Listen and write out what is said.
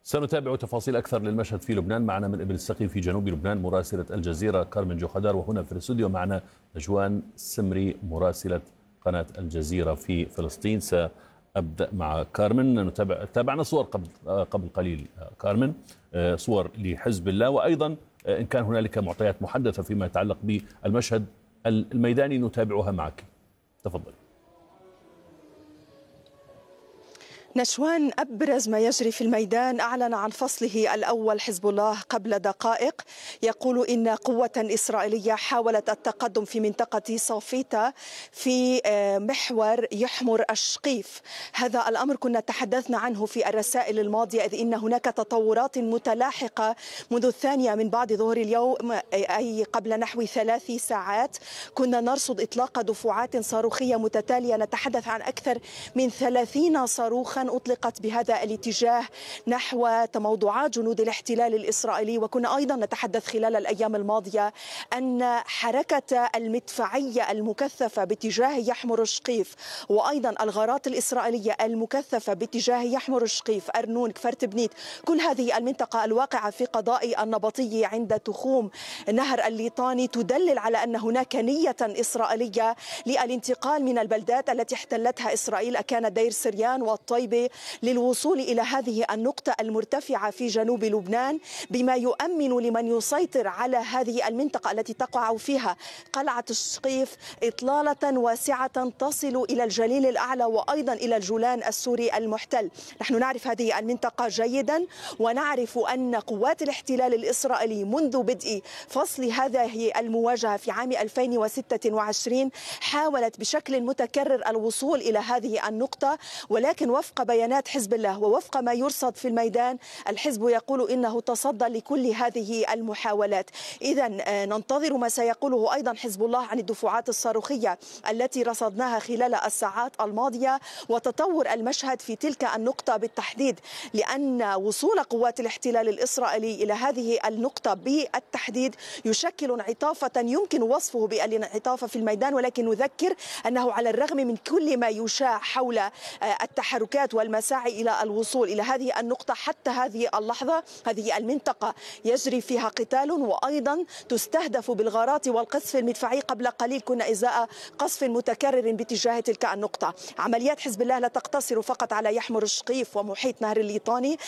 سنتابع تفاصيل أكثر للمشهد في لبنان. معنا من إبل السقي في جنوب لبنان مراسلة الجزيرة كارمن جوخدار، وهنا في الاستوديو معنا نجوان سمري مراسلة قناة الجزيرة في فلسطين. سأبدأ مع كارمن. تابعنا صور قبل قليل كارمن، صور لحزب الله، وأيضا إن كان هنالك معطيات محدثة فيما يتعلق بالمشهد الميداني نتابعها معك. تفضل. نشوان، أبرز ما يجري في الميدان أعلن عن فصله الأول حزب الله قبل دقائق، يقول إن قوة إسرائيلية حاولت التقدم في منطقة صافيتا في محور يحمر الشقيف. هذا الأمر كنا تحدثنا عنه في الرسائل الماضية، إذ إن هناك تطورات متلاحقة منذ 2 من بعد ظهر اليوم، أي قبل نحو 3 ساعات كنا نرصد إطلاق دفعات صاروخية متتالية، نتحدث عن أكثر من 30 صاروخا أطلقت بهذا الاتجاه نحو تموضعات جنود الاحتلال الإسرائيلي. وكنا أيضا نتحدث خلال الأيام الماضية أن حركة المدفعية المكثفة باتجاه يحمر الشقيف، وأيضا الغارات الإسرائيلية المكثفة باتجاه يحمر الشقيف، أرنون، كفر تبنيت، كل هذه المنطقة الواقعة في قضاء النبطي عند تخوم نهر الليطاني تدلل على أن هناك نية إسرائيلية للانتقال من البلدات التي احتلتها إسرائيل، كانت دير سريان والطيبة، للوصول إلى هذه النقطة المرتفعة في جنوب لبنان، بما يؤمن لمن يسيطر على هذه المنطقة التي تقع فيها قلعة الشقيف إطلالة واسعة تصل إلى الجليل الأعلى وأيضا إلى الجولان السوري المحتل. نحن نعرف هذه المنطقة جيدا، ونعرف أن قوات الاحتلال الإسرائيلي منذ بدء فصل هذه المواجهة في عام 2026 حاولت بشكل متكرر الوصول إلى هذه النقطة، ولكن وفق بيانات حزب الله ووفق ما يرصد في الميدان، الحزب يقول إنه تصدى لكل هذه المحاولات. إذا ننتظر ما سيقوله أيضا حزب الله عن الدفعات الصاروخية التي رصدناها خلال الساعات الماضية وتطور المشهد في تلك النقطة بالتحديد، لأن وصول قوات الاحتلال الإسرائيلي إلى هذه النقطة بالتحديد يشكل انعطافا يمكن وصفه بالانعطاف في الميدان، ولكن نذكر أنه على الرغم من كل ما يشاع حول التحركات والمساعي إلى الوصول إلى هذه النقطة، حتى هذه اللحظة هذه المنطقة يجري فيها قتال، وأيضا تستهدف بالغارات والقصف المدفعي. قبل قليل كنا إزاء قصف متكرر باتجاه تلك النقطة. عمليات حزب الله لا تقتصر فقط على يحمر الشقيف ومحيط نهر الليطاني،